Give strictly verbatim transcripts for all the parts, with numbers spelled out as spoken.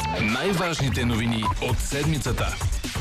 Най-важните новини от седмицата.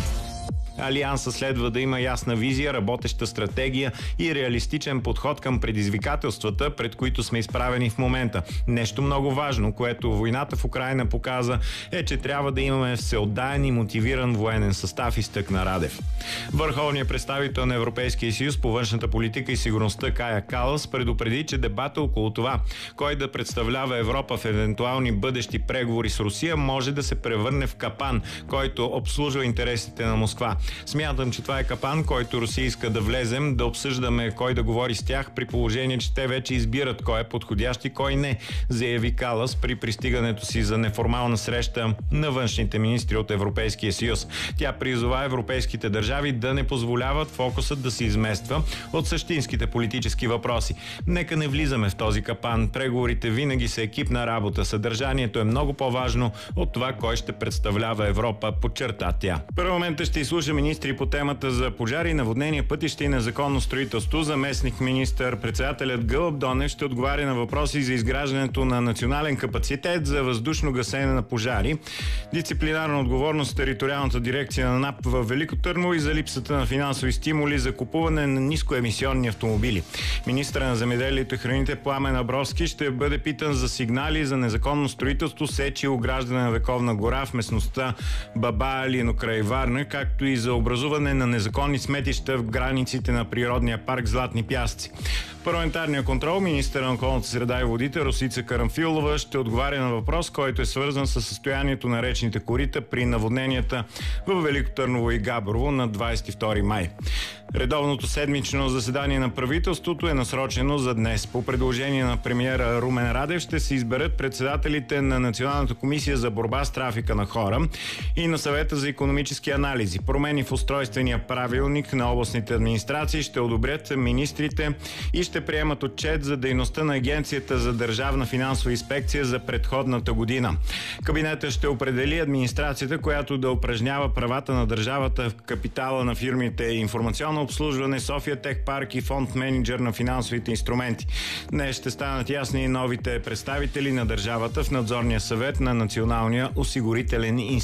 Алианса следва да има ясна визия, работеща стратегия и реалистичен подход към предизвикателствата, пред които сме изправени в момента. Нещо много важно, което войната в Украйна показа, е, че трябва да имаме всеотдаен и мотивиран военен състав, изтъкна Радев. Върховният представител на Европейския съюз по външната политика и сигурността Кая Калас предупреди, че дебата около това, кой да представлява Европа в евентуални бъдещи преговори с Русия, може да се превърне в капан, който обслужва интересите на Москва. Смятам, че това е капан, който Русия иска да влезем, да обсъждаме кой да говори с тях, при положение, че те вече избират кой е подходящ и кой не, заяви Калас при пристигането си за неформална среща на външните министри от Европейския съюз. Тя призова европейските държави да не позволяват фокусът да се измества от същинските политически въпроси. Нека не влизаме в този капан. Преговорите винаги са екипна работа. Съдържанието е много по-важно от това кой ще представлява Европа, подчерта тя. Парламентът ще изслуша министри по темата за пожари, наводнения, пътища и незаконно строителство. Заместник министър-председателят Гълъб Донев ще отговаря на въпроси за изграждането на национален капацитет за въздушно гасене на пожари, дисциплинарна отговорност в териториалната дирекция на НАП в Велико Търново и за липсата на финансови стимули за купуване на нискоемисионни автомобили. Министър на земеделието и храните Пламен Абровски ще бъде питан за сигнали за незаконно строителство, сеч и ограждане на Вековна гора в местността Баба Алино край Варна, както и за образуване на незаконни сметища в границите на природния парк Златни пясъци. Парламентарния контрол, министър на околната среда и водите Росица Карамфилова ще отговаря на въпрос, който е свързан с състоянието на речните корита при наводненията в Велико Търново и Габрово на двадесет и втори май. Редовното седмично заседание на правителството е насрочено за днес. По предложение на премиера Румен Радев ще се изберат председателите на Националната комисия за борба с трафика на хора и на съвета за икономически анализи. Промени в устройствения правилник на областните администрации ще одобрят министрите и ще приемат отчет за дейността на Агенцията за държавна финансова инспекция за предходната година. Кабинетът ще определи администрацията, която да упражнява правата на държавата в капитала на фирмите информационно обслужване, София Тех Парк и фонд менеджер на финансовите инструменти. Днес ще станат ясни и новите представители на държавата в надзорния съвет на Националния осигурителен институт.